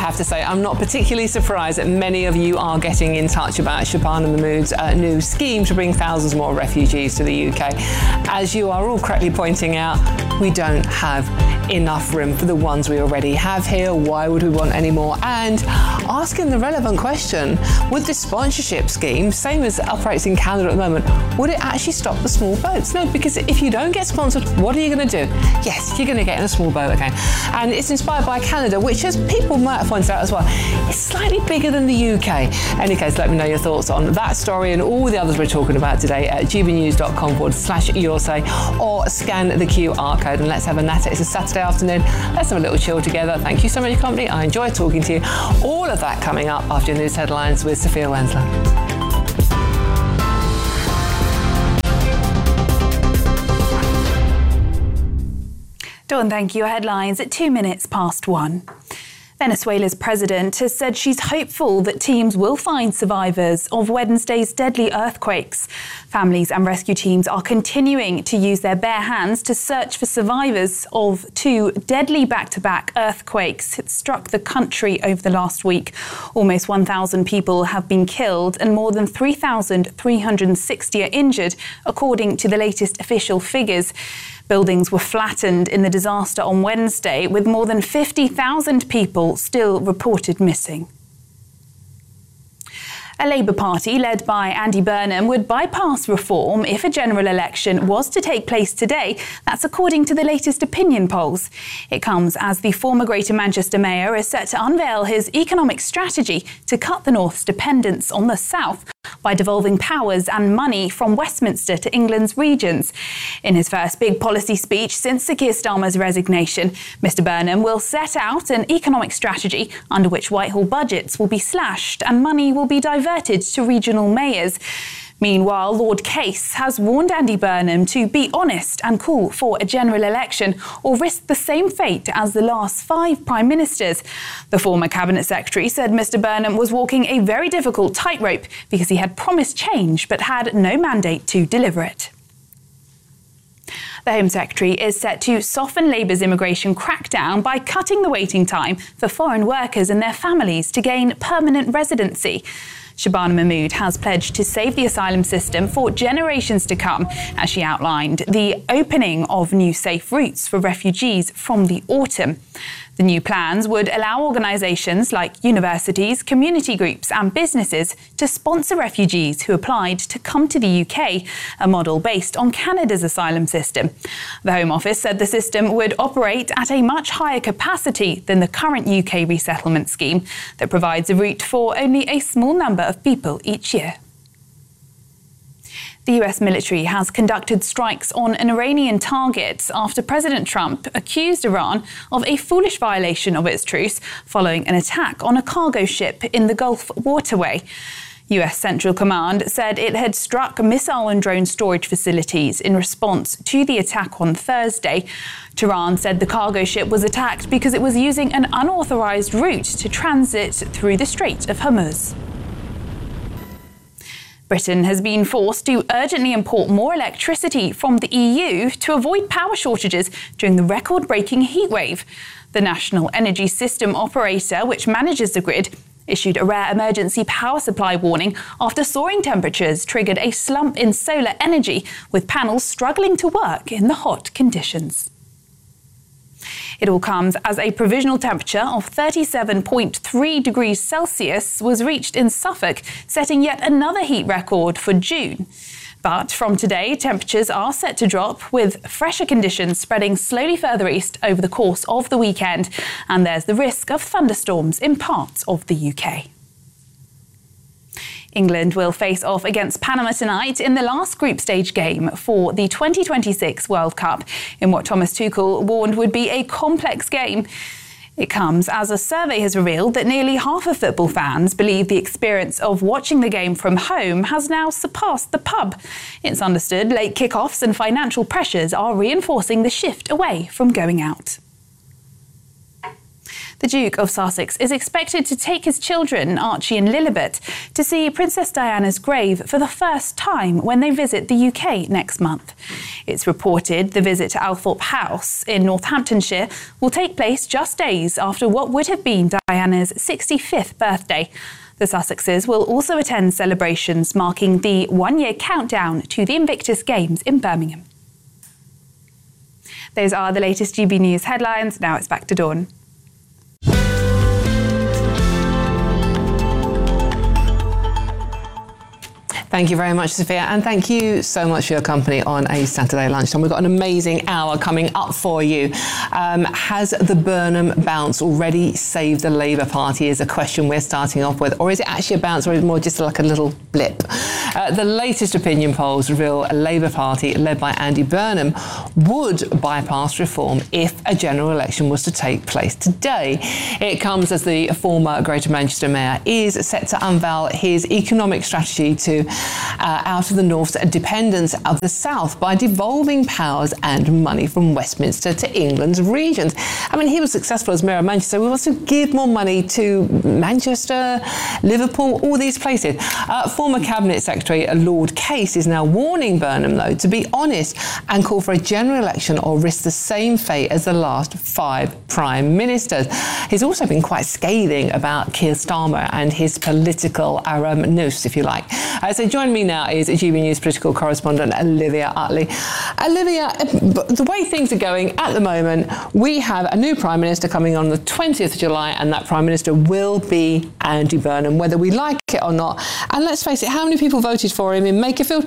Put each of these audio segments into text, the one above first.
have to say, I'm not particularly surprised that many of you are getting in touch about Shabana Mahmood's new scheme to bring thousands more refugees to the UK. As you are all correctly pointing out, we don't have enough room for the ones we already have here. Why would we want any more? And asking the relevant question, would this sponsorship scheme, same as operates in Canada at the moment, would it actually stop the small boats? No, because if you don't get sponsored, what are you going to do? Yes, you're going to get in a small boat again. And it's inspired by Canada, which, as people might have pointed out as well, is slightly bigger than the UK. In any case, let me know your thoughts on that story and all the others we're talking about today at gbnews.com/yoursay, or scan the QR code and let's have a natter. It's a Saturday afternoon. Let's have a little chill together. Thank you so much for your company. I enjoy talking to you. All of that coming up after your news headlines with Sophia Wensler. Dawn, thank you. Headlines at 2 minutes past 1. Venezuela's president has said she's hopeful that teams will find survivors of Wednesday's deadly earthquakes. Families and rescue teams are continuing to use their bare hands to search for survivors of 2 deadly back-to-back earthquakes that struck the country over the last week. Almost 1,000 people have been killed and more than 3,360 are injured, according to the latest official figures. Buildings were flattened in the disaster on Wednesday, with more than 50,000 people still reported missing. A Labour Party led by Andy Burnham would bypass reform if a general election was to take place today. That's according to the latest opinion polls. It comes as the former Greater Manchester Mayor is set to unveil his economic strategy to cut the North's dependence on the South by devolving powers and money from Westminster to England's regions. In his first big policy speech since Sir Keir Starmer's resignation, Mr Burnham will set out an economic strategy under which Whitehall budgets will be slashed and money will be diverted to regional mayors. Meanwhile, Lord Case has warned Andy Burnham to be honest and call for a general election or risk the same fate as the last 5 prime ministers. The former cabinet secretary said Mr Burnham was walking a very difficult tightrope because he had promised change but had no mandate to deliver it. The Home Secretary is set to soften Labour's immigration crackdown by cutting the waiting time for foreign workers and their families to gain permanent residency. Shabana Mahmood has pledged to save the asylum system for generations to come, as she outlined the opening of new safe routes for refugees from the autumn. The new plans would allow organisations like universities, community groups and businesses to sponsor refugees who applied to come to the UK, a model based on Canada's asylum system. The Home Office said the system would operate at a much higher capacity than the current UK resettlement scheme that provides a route for only a small number of people each year. The US military has conducted strikes on an Iranian target after President Trump accused Iran of a foolish violation of its truce following an attack on a cargo ship in the Gulf waterway. US Central Command said it had struck missile and drone storage facilities in response to the attack on Thursday. Tehran said the cargo ship was attacked because it was using an unauthorized route to transit through the Strait of Hormuz. Britain has been forced to urgently import more electricity from the EU to avoid power shortages during the record-breaking heatwave. The National Energy System Operator, which manages the grid, issued a rare emergency power supply warning after soaring temperatures triggered a slump in solar energy, with panels struggling to work in the hot conditions. It all comes as a provisional temperature of 37.3 degrees Celsius was reached in Suffolk, setting yet another heat record for June. But from today, temperatures are set to drop, with fresher conditions spreading slowly further east over the course of the weekend. And there's the risk of thunderstorms in parts of the UK. England will face off against Panama tonight in the last group stage game for the 2026 World Cup, in what Thomas Tuchel warned would be a complex game. It comes as a survey has revealed that nearly half of football fans believe the experience of watching the game from home has now surpassed the pub. It's understood late kick-offs and financial pressures are reinforcing the shift away from going out. The Duke of Sussex is expected to take his children, Archie and Lilibet, to see Princess Diana's grave for the first time when they visit the UK next month. It's reported the visit to Althorp House in Northamptonshire will take place just days after what would have been Diana's 65th birthday. The Sussexes will also attend celebrations marking the one-year countdown to the Invictus Games in Birmingham. Those are the latest GB News headlines. Now it's back to Dawn. Thank you very much, Sophia, and thank you so much for your company on a Saturday lunchtime. We've got an amazing hour coming up for you. Has the Burnham bounce already saved the Labour Party is a question we're starting off with, or is it actually a bounce, or is it more just like a little blip? The latest opinion polls reveal a Labour Party led by Andy Burnham would bypass reform if a general election was to take place today. It comes as the former Greater Manchester Mayor is set to unveil his economic strategy to out of the North's dependence of the South by devolving powers and money from Westminster to England's regions. I mean, he was successful as Mayor of Manchester. We want to give more money to Manchester, Liverpool, all these places. Former Cabinet Secretary Lord Case is now warning Burnham, though, to be honest and call for a general election or risk the same fate as the last 5 Prime Ministers. He's also been quite scathing about Keir Starmer and his political noose, if you like. So joining me now is GB News political correspondent Olivia Utley. Olivia, the way things are going at the moment, we have a new Prime Minister coming on the 20th of July, and that Prime Minister will be Andy Burnham, whether we like it or not. And let's face it, how many people voted for him in Makerfield?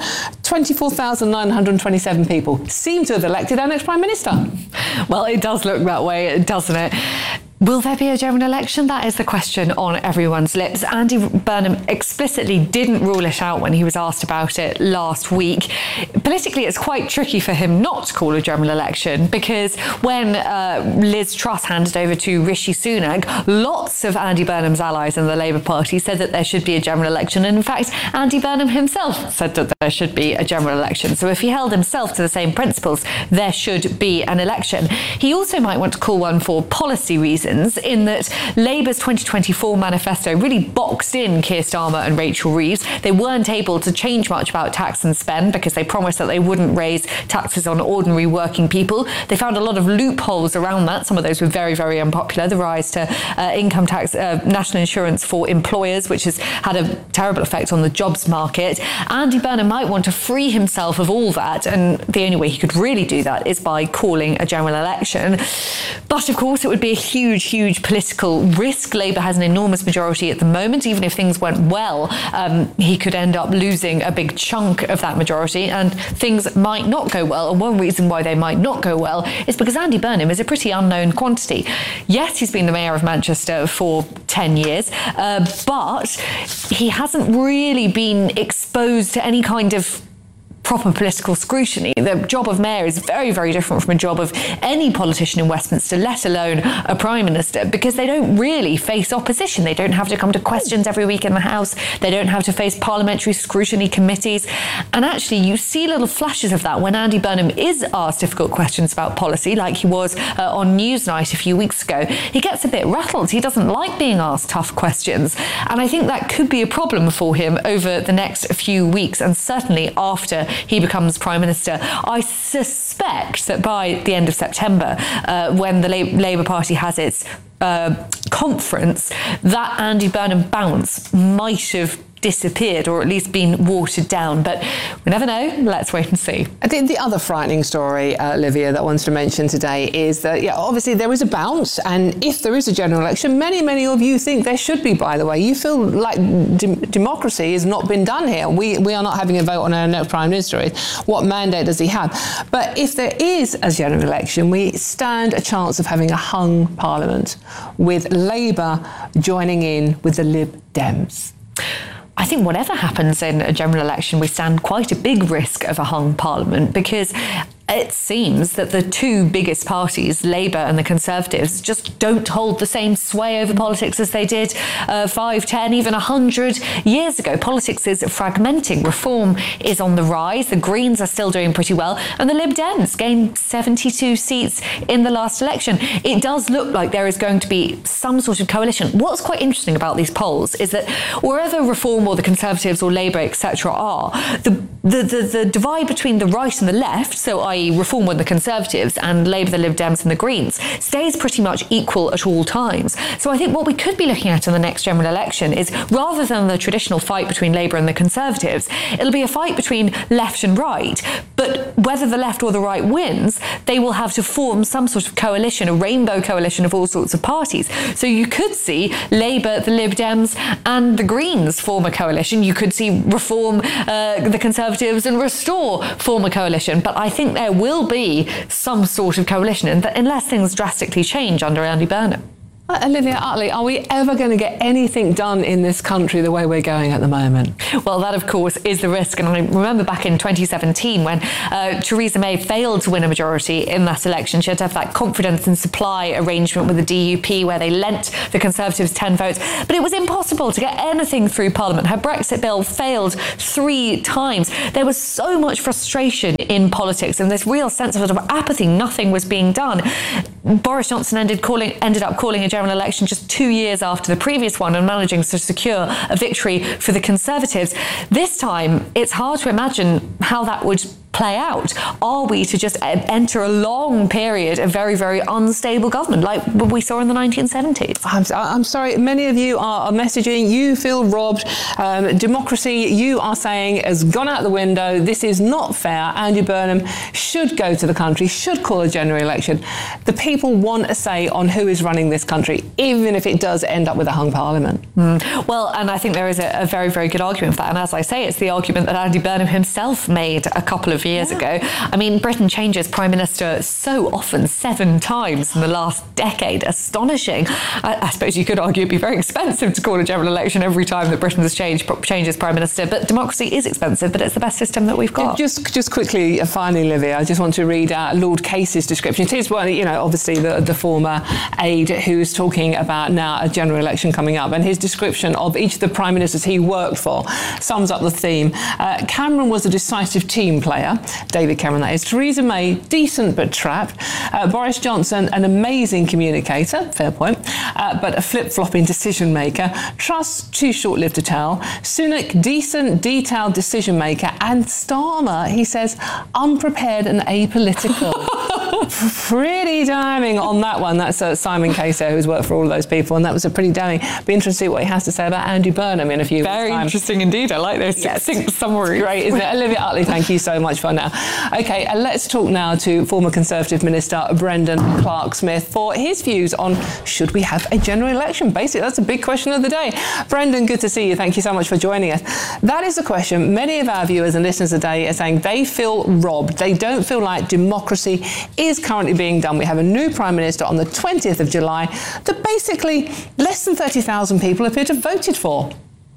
24,927 people seem to have elected our next Prime Minister. Well, it does look that way, doesn't it? Will there be a general election? That is the question on everyone's lips. Andy Burnham explicitly didn't rule it out when he was asked about it last week. Politically, it's quite tricky for him not to call a general election because when Liz Truss handed over to Rishi Sunak, lots of Andy Burnham's allies in the Labour Party said that there should be a general election. And in fact, Andy Burnham himself said that there should be a general election. So if he held himself to the same principles, there should be an election. He also might want to call one for policy reasons, in that Labour's 2024 manifesto really boxed in Keir Starmer and Rachel Reeves. They weren't able to change much about tax and spend because they promised that they wouldn't raise taxes on ordinary working people. They found a lot of loopholes around that. Some of those were very, very unpopular. The rise to income tax, national insurance for employers, which has had a terrible effect on the jobs market. Andy Burnham might want to free himself of all that, and the only way he could really do that is by calling a general election. But of course, it would be a huge political risk. Labour has an enormous majority at the moment. Even if things went well, he could end up losing a big chunk of that majority, and things might not go well. And one reason why they might not go well is because Andy Burnham is a pretty unknown quantity. Yes, he's been the Mayor of Manchester for 10 years, but he hasn't really been exposed to any kind of proper political scrutiny. The job of mayor is very, very different from a job of any politician in Westminster, let alone a prime minister, because they don't really face opposition. They don't have to come to questions every week in the House. They don't have to face parliamentary scrutiny committees. And actually, you see little flashes of that when Andy Burnham is asked difficult questions about policy, like he was on Newsnight a few weeks ago. He gets a bit rattled. He doesn't like being asked tough questions. And I think that could be a problem for him over the next few weeks, and certainly after he becomes Prime Minister. I suspect that by the end of September, when the Labour Party has its conference, that Andy Burnham bounce might have disappeared or at least been watered down. But we never know. Let's wait and see. I think the other frightening story, Olivia, that I wanted to mention today is that, obviously there is a bounce, and if there is a general election, many of you think there should be, by the way. You feel like democracy has not been done here. We are not having a vote on our next Prime Minister. What mandate does he have? But if there is a general election, we stand a chance of having a hung Parliament, with Labour joining in with the Lib Dems. I think whatever happens in a general election, we stand quite a big risk of a hung Parliament, because it seems that the two biggest parties, Labour and the Conservatives, just don't hold the same sway over politics as they did 5, 10, even 100 years ago. Politics is fragmenting. Reform is on the rise. The Greens are still doing pretty well. And the Lib Dems gained 72 seats in the last election. It does look like there is going to be some sort of coalition. What's quite interesting about these polls is that wherever Reform or the Conservatives or Labour, etc. are, the divide between the right and the left, so i.e. Reform and the Conservatives and Labour, the Lib Dems and the Greens, stays pretty much equal at all times. So I think what we could be looking at in the next general election is, rather than the traditional fight between Labour and the Conservatives, it'll be a fight between left and right. But whether the left or the right wins, they will have to form some sort of coalition, a rainbow coalition of all sorts of parties. So you could see Labour, the Lib Dems and the Greens form a coalition. You could see Reform, the Conservatives and Restore form a coalition. But I think there will be some sort of coalition unless things drastically change under Andy Burnham. Olivia Utley, are we ever going to get anything done in this country the way we're going at the moment? Well, that, of course, is the risk. And I remember back in 2017 when Theresa May failed to win a majority in that election. She had to have that confidence and supply arrangement with the DUP where they lent the Conservatives 10 votes. But it was impossible to get anything through Parliament. Her Brexit bill failed 3 times. There was so much frustration in politics and this real sense of sort of apathy. Nothing was being done. Boris Johnson ended up calling a general election just 2 years after the previous one and managing to secure a victory for the Conservatives. This time, it's hard to imagine how that would play out. Are we to just enter a long period of very, very unstable government like we saw in the 1970s? I'm sorry, many of you are messaging, you feel robbed. Democracy, you are saying, has gone out the window. This is not fair. Andy Burnham should go to the country, should call a general election. The people want a say on who is running this country, even if it does end up with a hung parliament. Well, and I think there is a very, very good argument for that. And as I say, it's the argument that Andy Burnham himself made a couple of years ago. I mean, Britain changes Prime Minister so often, 7 times in the last decade. Astonishing. I suppose you could argue it'd be very expensive to call a general election every time that Britain has changes Prime Minister, but democracy is expensive, but it's the best system that we've got. Just quickly, finally, Livia, I just want to read out Lord Casey's description. It is one, obviously the former aide who's talking about now a general election coming up, and his description of each of the Prime Ministers he worked for sums up the theme. Cameron was a decisive team player. David Cameron, that is. Theresa May, decent but trapped. Boris Johnson, an amazing communicator, fair point, but a flip-flopping decision maker. Truss, too short-lived to tell. Sunak, decent, detailed decision maker. And Starmer, he says, unprepared and apolitical. Pretty damning on that one. That's Simon Caso, who's worked for all of those people, and that was a pretty damning. Be interested to see what he has to say about Andy Burnham in a few weeks' time. Very interesting indeed. I like those succinct summaries. Great, isn't it? Olivia Utley, thank you so much for now. OK, let's talk now to former Conservative Minister Brendan Clarke-Smith for his views on should we have a general election? Basically, that's a big question of the day. Brendan, good to see you. Thank you so much for joining us. That is the question. Many of our viewers and listeners today are saying they feel robbed. They don't feel like democracy is currently being done. We have a new Prime Minister on the 20th of July that basically less than 30,000 people appear to have voted for.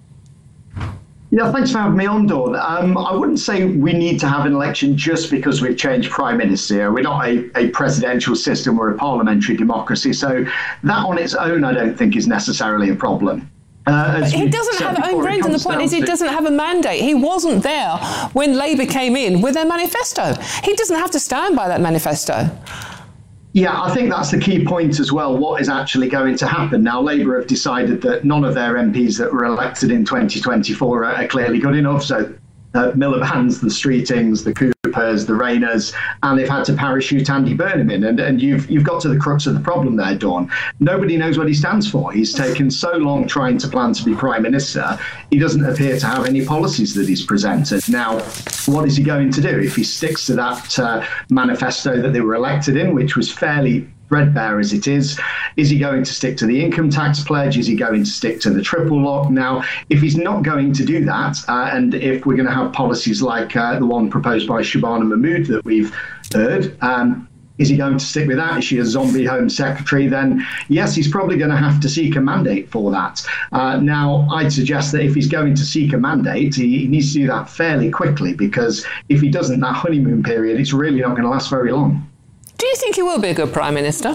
Yeah, thanks for having me on, Dawn. I wouldn't say we need to have an election just because we've changed Prime Minister. We're not a presidential system, we're a parliamentary democracy. So that on its own, I don't think is necessarily a problem. He doesn't have own Brendan. The point is he doesn't have a mandate. He wasn't there when Labour came in with their manifesto. He doesn't have to stand by that manifesto. Yeah, I think that's the key point as well. What is actually going to happen? Now, Labour have decided that none of their MPs that were elected in 2024 are clearly good enough. So Miliband's, the Streetings, the Coopers, the Rayners, and they've had to parachute Andy Burnham in. And you've got to the crux of the problem there, Dawn. Nobody knows what he stands for. He's taken so long trying to plan to be Prime Minister, he doesn't appear to have any policies that he's presented. Now, what is he going to do if he sticks to that manifesto that they were elected in, which was fairly threadbare as it is? Is he going to stick to the income tax pledge? Is he going to stick to the triple lock? Now, if he's not going to do that, and if we're going to have policies like the one proposed by Shabana Mahmood that we've heard, Is he going to stick with that? Is she a zombie Home Secretary? Then yes, he's probably going to have to seek a mandate for that. Now, I'd suggest that if he's going to seek a mandate, he needs to do that fairly quickly, because if he doesn't, that honeymoon period, it's really not going to last very long. Do you think he will be a good Prime Minister?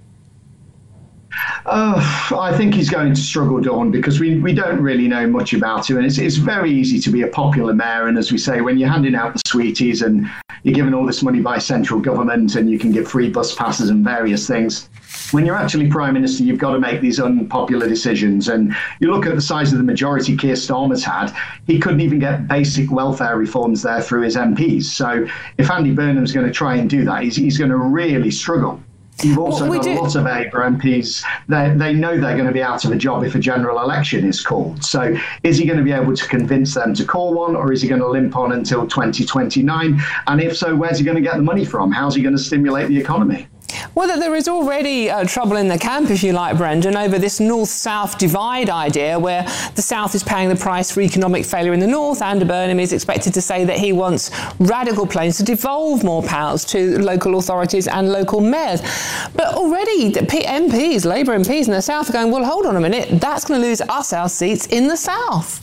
I think he's going to struggle, Dawn, because we don't really know much about him. And it's very easy to be a popular mayor. And as we say, when you're handing out the sweeties and you're given all this money by central government and you can get free bus passes and various things, when you're actually Prime Minister, you've got to make these unpopular decisions. And you look at the size of the majority Keir Starmer's had, he couldn't even get basic welfare reforms there through his MPs. So if Andy Burnham's going to try and do that, he's going to really struggle. You've also got a lot of Labour MPs. They know they're going to be out of a job if a general election is called. So is he going to be able to convince them to call one, or is he going to limp on until 2029? And if so, where's he going to get the money from? How's he going to stimulate the economy? Well, there is already trouble in the camp, if you like, Brendan, over this north-south divide idea where the south is paying the price for economic failure in the north. Andy Burnham is expected to say that he wants radical plans to devolve more powers to local authorities and local mayors. But already the MPs, Labour MPs in the south are going, well, hold on a minute, that's going to lose us our seats in the south.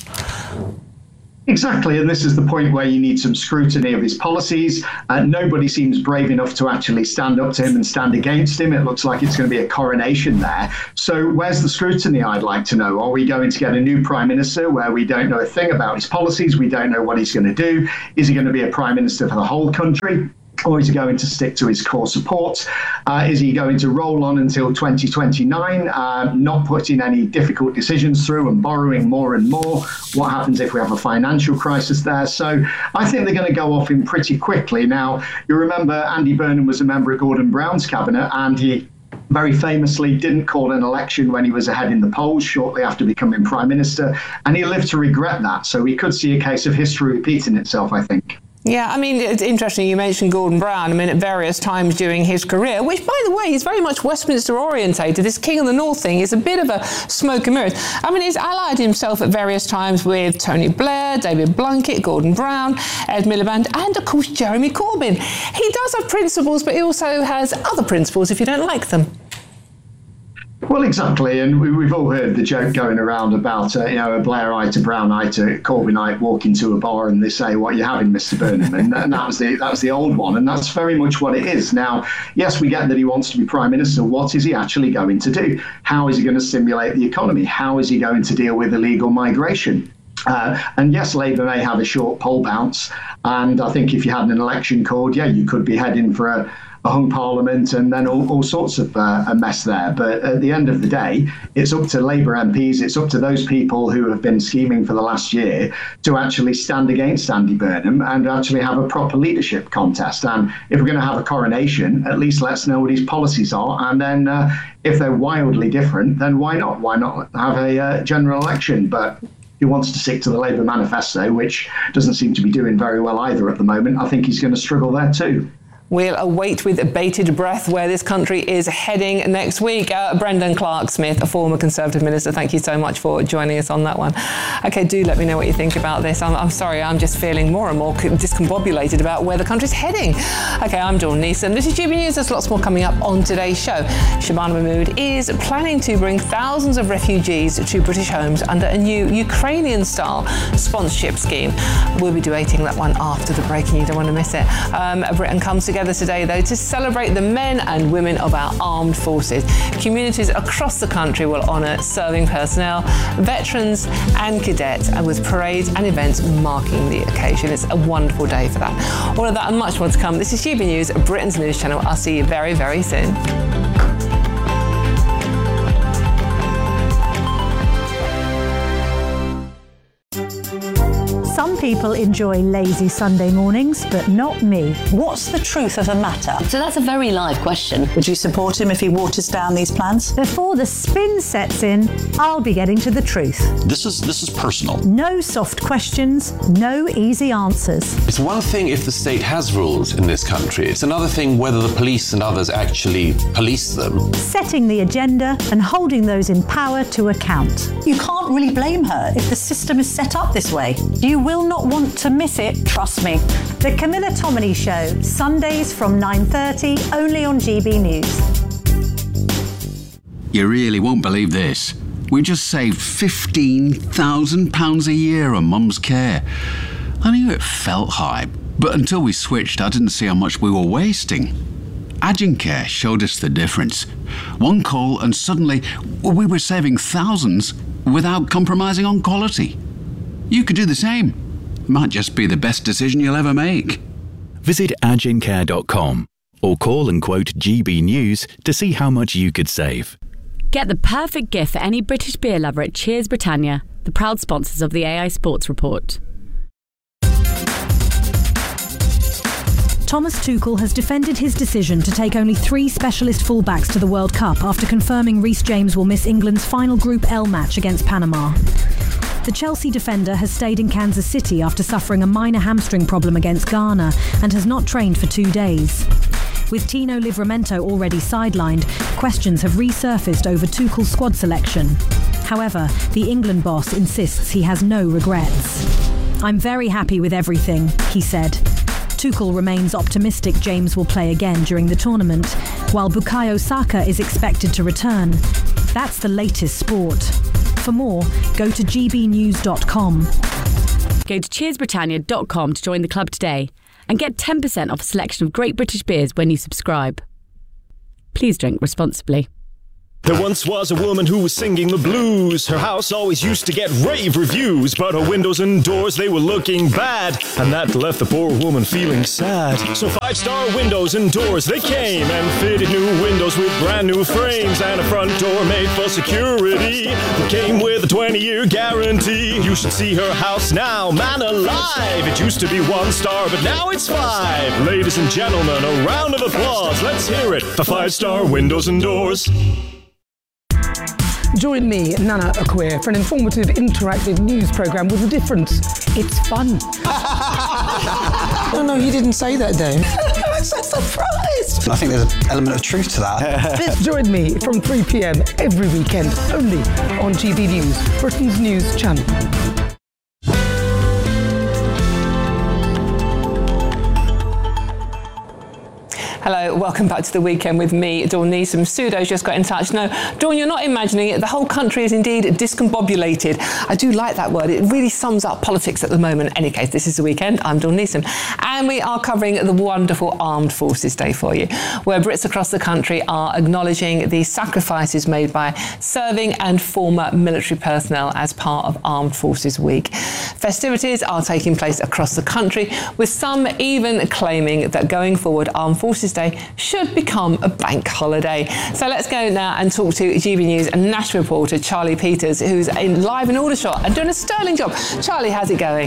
Exactly, and this is the point where you need some scrutiny of his policies. Nobody seems brave enough to actually stand up to him and stand against him. It looks like it's going to be a coronation there. So where's the scrutiny, I'd like to know? Are we going to get a new Prime Minister where we don't know a thing about his policies? We don't know what he's going to do. Is he going to be a Prime Minister for the whole country? Or is he going to stick to his core support? Is he going to roll on until 2029, not putting any difficult decisions through and borrowing more and more? What happens if we have a financial crisis there? So I think they're going to go off him pretty quickly. Now, you remember Andy Burnham was a member of Gordon Brown's cabinet, and he very famously didn't call an election when he was ahead in the polls shortly after becoming Prime Minister, and he lived to regret that. So we could see a case of history repeating itself, I think. Yeah, I mean, it's interesting you mentioned Gordon Brown. I mean, at various times during his career, which, by the way, he's very much Westminster orientated. This King of the North thing is a bit of a smoke and mirrors. I mean, he's allied himself at various times with Tony Blair, David Blunkett, Gordon Brown, Ed Miliband, and, of course, Jeremy Corbyn. He does have principles, but he also has other principles if you don't like them. Well, exactly, and we've all heard the joke going around about a Blairite to Brownite to Corbynite walk into a bar and they say, "What are you having, Mr. Burnham?" And that was the old one, and that's very much what it is now. Yes, we get that he wants to be Prime Minister. What is he actually going to do? How is he going to stimulate the economy? How is he going to deal with illegal migration? And yes, Labour may have a short poll bounce, and I think if you had an election called, you could be heading for a hung parliament and then all sorts of a mess there. But at the end of the day, it's up to Labour MPs, it's up to those people who have been scheming for the last year to actually stand against Andy Burnham and actually have a proper leadership contest. And if we're going to have a coronation, at least let's know what his policies are. And then if they're wildly different, then why not? Why not have a general election? But he wants to stick to the Labour manifesto, which doesn't seem to be doing very well either at the moment. I think he's going to struggle there too. We'll await with bated breath where this country is heading next week. Brendan Clarke-Smith, a former Conservative minister, thank you so much for joining us on that one. OK, do let me know what you think about this. I'm sorry, I'm just feeling more and more discombobulated about where the country's heading. OK, I'm Dawn Neeson. This is GB News. There's lots more coming up on today's show. Shabana Mahmood is planning to bring thousands of refugees to British homes under a new Ukrainian-style sponsorship scheme. We'll be debating that one after the break, and you don't want to miss it. Britain comes together today, though, to celebrate the men and women of our armed forces. Communities across the country will honour serving personnel, veterans and cadets, and with parades and events marking the occasion. It's a wonderful day for that. All of that and much more to come. This is GB News, Britain's news channel. I'll see you very, very soon. Some people enjoy lazy Sunday mornings, but not me. What's the truth of the matter? So that's a very live question. Would you support him if he waters down these plans? Before the spin sets in, I'll be getting to the truth. This is personal. No soft questions, no easy answers. It's one thing if the state has rules in this country. It's another thing whether the police and others actually police them. Setting the agenda and holding those in power to account. You can't really blame her if the system is set up this way. You will not want to miss it, trust me. The Camilla Tominey Show, Sundays from 9:30, only on GB News. You really won't believe this. We just saved £15,000 a year on Mum's care. I knew it felt high, but until we switched, I didn't see how much we were wasting. Agincare showed us the difference. One call and suddenly we were saving thousands without compromising on quality. You could do the same. Might just be the best decision you'll ever make. Visit agincare.com or call and quote GB News to see how much you could save. Get the perfect gift for any British beer lover at Cheers Britannia, the proud sponsors of the AI Sports Report. Thomas Tuchel has defended his decision to take only 3 specialist fullbacks to the World Cup after confirming Reece James will miss England's final Group L match against Panama. The Chelsea defender has stayed in Kansas City after suffering a minor hamstring problem against Ghana and has not trained for 2 days. With Tino Livramento already sidelined, questions have resurfaced over Tuchel's squad selection. However, the England boss insists he has no regrets. "I'm very happy with everything," he said. Tuchel remains optimistic James will play again during the tournament, while Bukayo Saka is expected to return. That's the latest sport. For more, go to gbnews.com. Go to cheersbritannia.com to join the club today and get 10% off a selection of great British beers when you subscribe. Please drink responsibly. There once was a woman who was singing the blues. Her house always used to get rave reviews, but her windows and doors, they were looking bad, and that left the poor woman feeling sad. So 5-star windows and doors, they came and fitted new windows with brand new frames and a front door made for security that came with a 20-year guarantee. You should see her house now, man alive. It used to be 1 star, but now it's 5. Ladies and gentlemen, a round of applause. Let's hear it for 5-star windows and doors. Join me, Nana Akwe, for an informative, interactive news programme with a difference. It's fun. No, you didn't say that, Dave. I'm so surprised. I think there's an element of truth to that. Join me from 3 p.m. every weekend, only on GB News, Britain's news channel. Hello, welcome back to the weekend with me, Dawn Neeson. Pseudo's just got in touch. No, Dawn, you're not imagining it. The whole country is indeed discombobulated. I do like that word. It really sums up politics at the moment. In any case, this is the weekend. I'm Dawn Neeson. And we are covering the wonderful Armed Forces Day for you, where Brits across the country are acknowledging the sacrifices made by serving and former military personnel as part of Armed Forces Week. Festivities are taking place across the country, with some even claiming that going forward, Armed Forces Day should become a bank holiday. So let's go now and talk to GB News and national reporter Charlie Peters, who's live in Aldershot and doing a sterling job. Charlie, how's it going?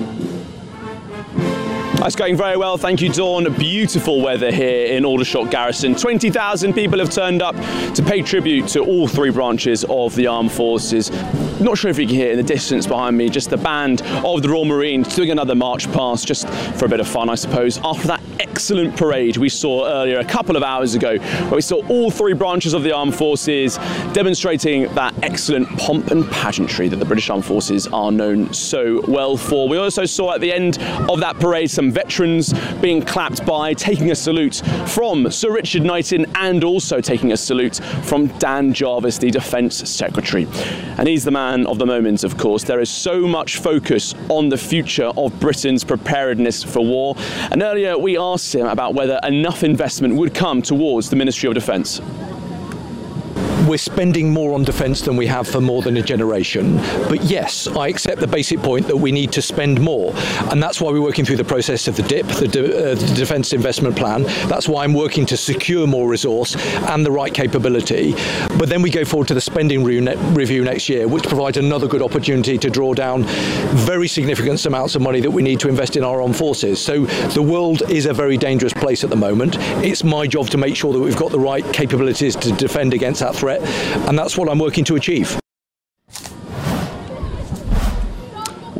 It's going very well, thank you, Dawn. Beautiful weather here in Aldershot Garrison. 20,000 people have turned up to pay tribute to all 3 branches of the Armed Forces. Not sure if you can hear in the distance behind me, just the band of the Royal Marines doing another march past, just for a bit of fun, I suppose, after that excellent parade we saw earlier a couple of hours ago, where we saw all 3 branches of the Armed Forces demonstrating that excellent pomp and pageantry that the British Armed Forces are known so well for. We also saw at the end of that parade some veterans being clapped by, taking a salute from Sir Richard Knighton, and also taking a salute from Dan Jarvis, the Defence Secretary. And he's the man of the moment, of course. There is so much focus on the future of Britain's preparedness for war. And earlier we asked him about whether enough investment would come towards the Ministry of Defence. We're spending more on defence than we have for more than a generation. But yes, I accept the basic point that we need to spend more. And that's why we're working through the process of the DIP, the Defence Investment Plan. That's why I'm working to secure more resource and the right capability. But then we go forward to the spending review next year, which provides another good opportunity to draw down very significant amounts of money that we need to invest in our armed forces. So the world is a very dangerous place at the moment. It's my job to make sure that we've got the right capabilities to defend against that threat. And that's what I'm working to achieve.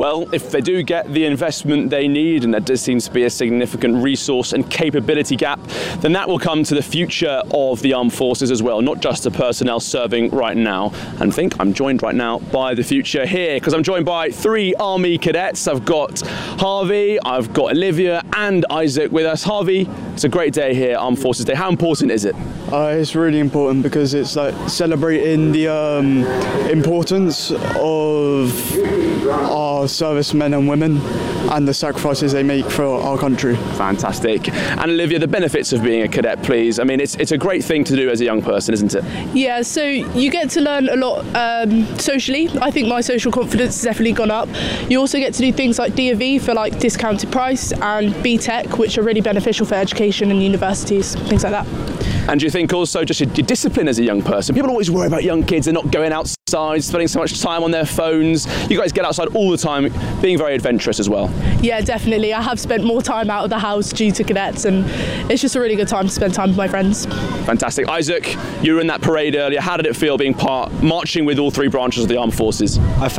Well, if they do get the investment they need, and there does seem to be a significant resource and capability gap, then that will come to the future of the armed forces as well, not just the personnel serving right now. And I think I'm joined right now by the future here, because I'm joined by 3 Army cadets. I've got Harvey, I've got Olivia and Isaac with us. Harvey, it's a great day here, Armed Forces Day. How important is it? It's really important because it's like celebrating the importance of our servicemen and women and the sacrifices they make for our country. Fantastic. And Olivia, the benefits of being a cadet, please. I mean, it's a great thing to do as a young person, isn't it? Yeah, so you get to learn a lot socially. I think my social confidence has definitely gone up. You also get to do things like D&V for like discounted price and BTEC, which are really beneficial for education and universities, things like that. And do you think also just your discipline as a young person? People always worry about young kids, they're not going outside, spending so much time on their phones. You guys get outside all the time, being very adventurous as well. Yeah, definitely. I have spent more time out of the house due to cadets, and it's just a really good time to spend time with my friends. Fantastic. Isaac, you were in that parade earlier. How did it feel being marching with all 3 branches of the armed forces? I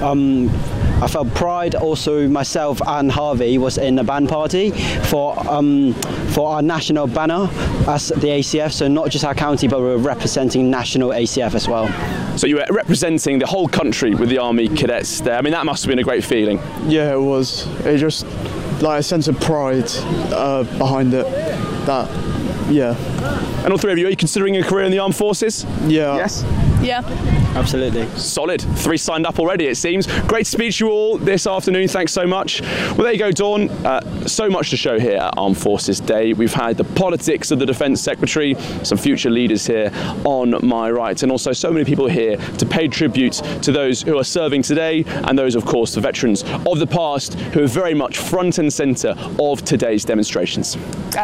felt pride. Also, myself and Harvey was in a band party for our national banner as the ACF. So not just our county, but we're representing national ACF as well. So you were representing the whole country with the Army cadets there. I mean, that must have been a great feeling. Yeah, it was. It just like a sense of pride behind it. Yeah. And all 3 of you, are you considering a career in the armed forces? Yeah. Yes? Yeah. Absolutely. Solid. 3 signed up already, it seems. Great to speak to you all this afternoon. Thanks so much. Well, there you go, Dawn. So much to show here at Armed Forces Day. We've had the politics of the Defence Secretary, some future leaders here on my right, and also so many people here to pay tribute to those who are serving today, and those, of course, the veterans of the past who are very much front and centre of today's demonstrations.